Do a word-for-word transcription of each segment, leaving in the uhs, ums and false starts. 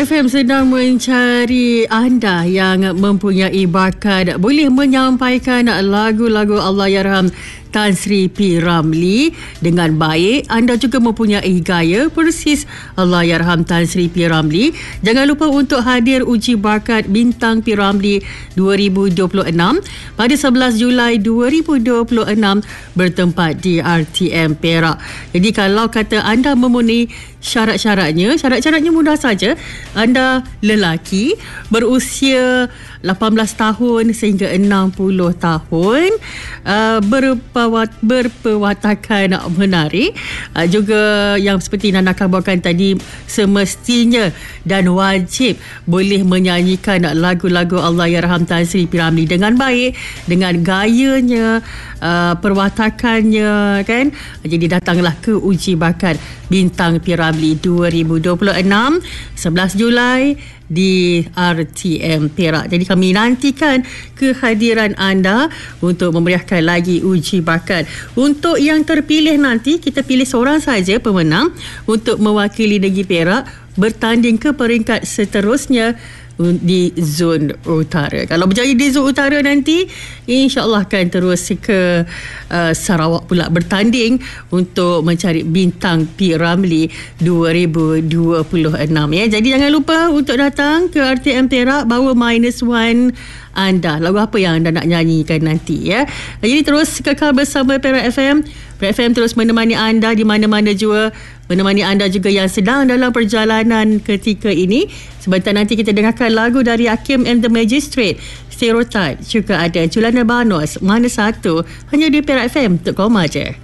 Perak F M sedang mencari anda yang mempunyai bakat boleh menyampaikan lagu-lagu Allahyarham Tan Sri P. Ramlee dengan baik. Anda juga mempunyai gaya persis Allahyarham Tan Sri P. Ramlee. Jangan lupa untuk hadir uji bakat Bintang P. Ramlee dua ribu dua puluh enam pada sebelas Julai dua ribu dua puluh enam bertempat di R T M Perak. Jadi kalau kata anda memenuhi syarat-syaratnya, syarat-syaratnya mudah saja. Anda lelaki berusia lapan belas tahun sehingga enam puluh tahun, uh, berpawat, berpewatakan menarik, uh, juga yang seperti Nana kabarkan tadi, semestinya dan wajib boleh menyanyikan lagu-lagu Allahyarham Tan Sri P. Ramlee dengan baik, dengan gayanya, uh, perwatakannya, kan. Jadi datanglah ke uji bakat Bintang P. Ramlee dua ribu dua puluh enam sebelas Julai di R T M Perak. Jadi kami nantikan kehadiran anda untuk memeriahkan lagi uji bakat. Untuk yang terpilih nanti, kita pilih seorang saja pemenang untuk mewakili negeri Perak bertanding ke peringkat seterusnya di zon utara. Kalau berjaya di zon utara nanti, insya-Allah akan terus ke uh, Sarawak pula bertanding untuk mencari Bintang P. Ramlee dua ribu dua puluh enam, ya. Jadi jangan lupa untuk datang ke R T M Perak, bawa minus one anda. Lagu apa yang anda nak nyanyikan nanti, ya. Jadi terus kekal bersama Perak F M. Perak F M terus menemani anda di mana-mana jua, menemani anda juga yang sedang dalam perjalanan ketika ini. Sebentar nanti kita dengarkan lagu dari Hakim and the Magistrate, Stereotype. Juga ada Julana Banos, Mana Satu, hanya di Perak F M. Untuk koma je.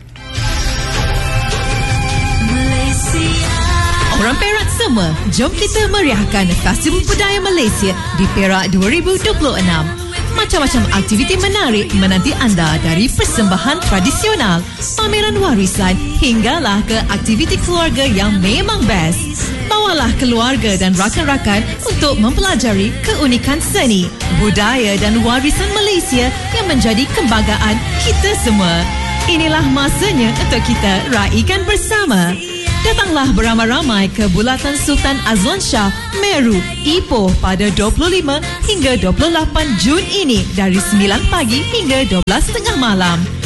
Orang Perak semua, jom kita meriahkan Festival Budaya Malaysia di Perak dua ribu dua puluh enam. Macam-macam aktiviti menarik menanti anda, dari persembahan tradisional, pameran warisan, hinggalah ke aktiviti keluarga yang memang best. Bawalah keluarga dan rakan-rakan untuk mempelajari keunikan seni, budaya dan warisan Malaysia yang menjadi kebanggaan kita semua. Inilah masanya untuk kita raikan bersama. Datanglah beramai-ramai ke Bulatan Sultan Azlan Shah, Meru, Ipoh pada dua puluh lima hingga dua puluh lapan Jun ini dari sembilan pagi hingga dua belas tengah malam.